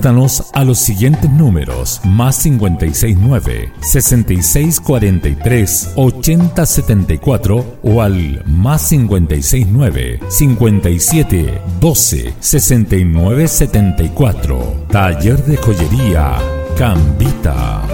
Contáctanos a los siguientes números: más 569-6643-8074 o al más 569-5712-6974. Taller de Joyería Cambita.